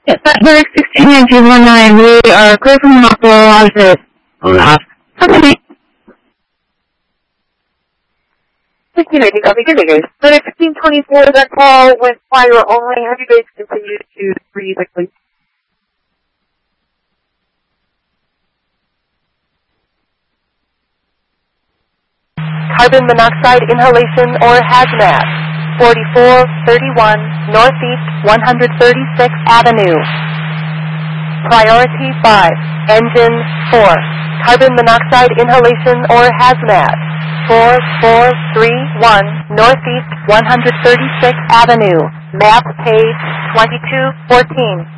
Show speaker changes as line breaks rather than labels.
Berg 1619, we are clear from the hospital. How's it? Okay.
1619, copy, good day, guys. So 1624, that call went fire only. Have you guys continued to breathe quickly?
Carbon monoxide inhalation or hazmat. 4431 Northeast 136th Avenue. Priority 5, Engine 4. Carbon monoxide inhalation or hazmat. 4431 Northeast 136th Avenue. Map page 2214.